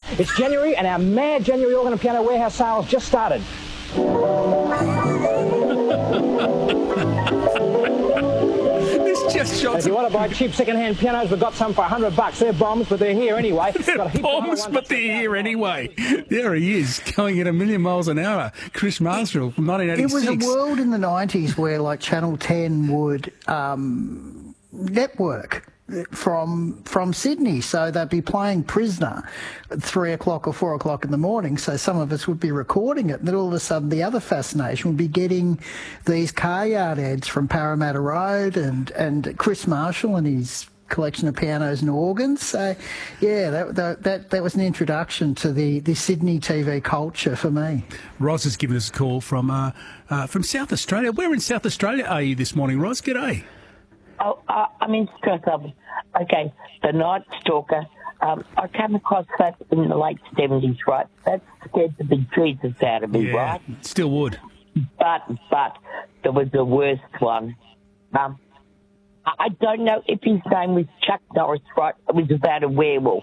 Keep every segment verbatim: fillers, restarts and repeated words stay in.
It's January, and our mad January organ and piano warehouse sales just started. It's just shots. If you want to buy cheap second-hand pianos, we've got some for a hundred bucks. They're bombs, but they're here anyway. They're got a heap bombs, but they're here anyway. There he is, going at a million miles an hour. Chris Marshall from nineteen eighty-six. It was a world in the nineties where, like, Channel ten would um, network from from Sydney, so they'd be playing Prisoner at three o'clock or four o'clock in the morning, so some of us would be recording it, and then all of a sudden the other fascination would be getting these car yard ads from Parramatta Road and, and Chris Marshall and his collection of pianos and organs. So yeah, that that that, that was an introduction to the, the Sydney T V culture for me. Ros has given us a call from uh, uh, from South Australia. Where in South Australia are you this morning, Ros? G'day. Oh, uh, I'm in Stratham. Okay, The Night Stalker. Um, I came across that in the late seventies, right? That scared the big Jesus out of me, Yeah, right? still would. But, but, there was the worst one. Um, I I don't know if his name was Chuck Norris, right? It was about a werewolf.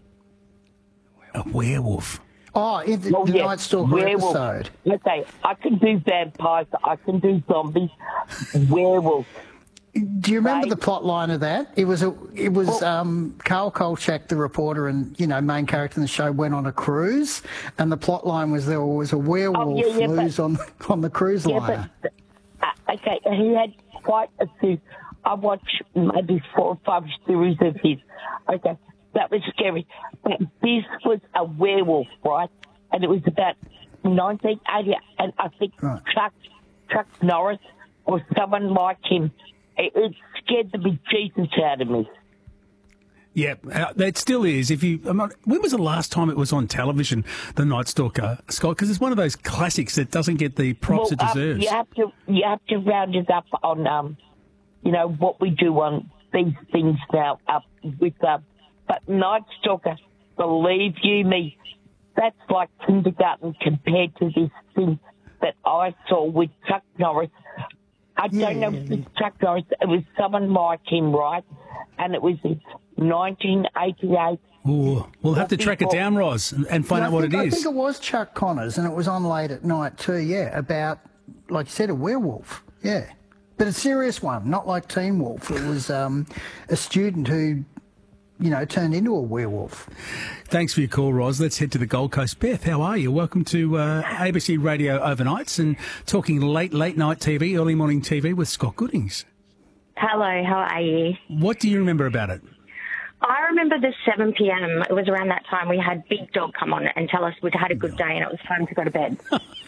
A werewolf. Oh, in the, Well, the yes, Night Stalker werewolf. episode. Okay, I can do vampires, I can do zombies, werewolf. Do you remember Right. the plot line of that? It was a, it was um, Carl Kolchak, the reporter and, you know, main character in the show, went on a cruise, and the plot line was there was a werewolf Oh, yeah, yeah, loose but- on on the cruise Yeah, liner. but, uh, okay, he had quite a few. I watched maybe four or five series of his. Okay, that was scary. But this was a werewolf, right? And it was about nineteen eighty, and I think Right. Chuck, Chuck Norris or someone like him, it, it scared the bejesus out of me. Yeah, uh, that still is. If you, I'm not, when was the last time it was on television, The Night Stalker, Scott? Because it's one of those classics that doesn't get the props it um, deserves. you have to you have to round it up on um, you know what we do on these things now up with uh, but Night Stalker, believe you me, that's like kindergarten compared to this thing that I saw with Chuck Norris. I Yeah, don't know yeah, if it's Chuck Norris. It was someone like him, right? And it was in nineteen eighty-eight. Ooh, we'll have to track it down, Ros, and, and find Yeah, out I what think, it I is. think it was Chuck Connors, and it was on late at night too, yeah, about, like you said, a werewolf, yeah. But a serious one, not like Teen Wolf. It was um, a student who, you know, turned into a werewolf. Thanks for your call, Ros. Let's head to the Gold Coast. Beth, how are you? Welcome to uh, A B C Radio Overnights and talking late, late night T V, early morning T V with Scott Goodings. Hello, how are you? What do you remember about it? I remember the seven p.m. It was around that time we had Big Dog come on and tell us we'd had a good day and it was time to go to bed.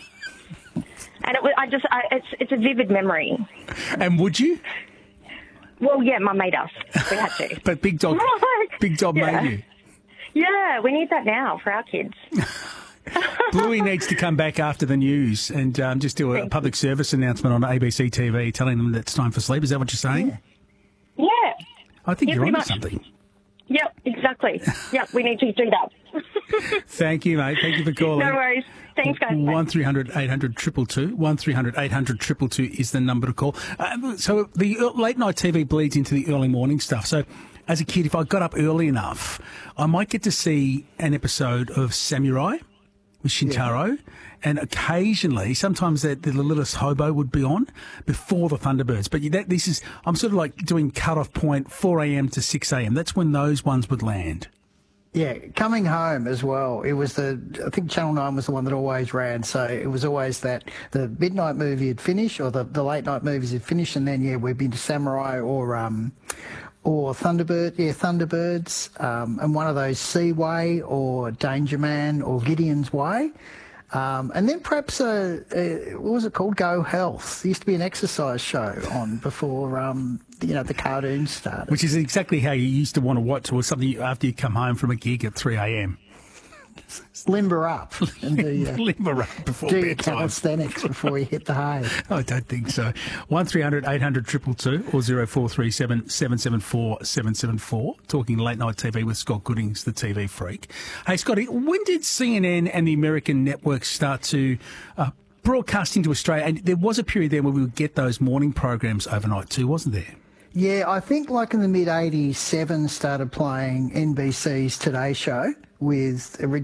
And it was, I just, I, it's, it's a vivid memory. And would you? Well, yeah, Mum made us. We had to. But Big Dog, Big Dog Yeah. made you. Yeah, we need that now for our kids. Bluey needs to come back after the news and um, just do a Thank public service announcement on A B C T V telling them that it's time for sleep. Is that what you're saying? Yeah. I think Yeah, you're pretty onto much. something. Yep, exactly. Yep, we need to do that. Thank you, mate. Thank you for calling. No worries. Thanks, guys. Bye. One three hundred eight hundred triple two. One three hundred eight hundred triple two is the number to call. Uh, so the late night T V bleeds into the early morning stuff. So as a kid, if I got up early enough, I might get to see an episode of Samurai with Shintaro. And occasionally, sometimes the, the littlest hobo would be on before the Thunderbirds. But that, this is, I'm sort of like doing cut-off point four a.m. to six a.m. That's when those ones would land. Yeah, coming home as well. It was the, I think Channel nine was the one that always ran. So it was always that the midnight movie had finished or the, the late night movies had finished. And then, yeah, we'd been to Samurai or, um, or Thunderbird, yeah, Thunderbirds. Um, and one of those Seaway or Danger Man or Gideon's Way. Um, and then perhaps, a, a, what was it called? Go Health. There used to be an exercise show on before, um, you know, the cartoons started. Which is exactly how you used to want to watch or something after you come home from a gig at three a.m. Limber up and do, uh, Limber up before do your bedtime. calisthenics before you hit the hay. I don't think so. One three hundred eight hundred triple two or zero four three seven seven seven four seven seven four. Talking late night T V with Scott Goodings, the T V freak. Hey, Scotty, when did C N N and the American networks start to uh, broadcast into Australia? And there was a period there where we would get those morning programs overnight too, wasn't there? Yeah, I think like in the mid eighties, Seven started playing N B C's Today Show with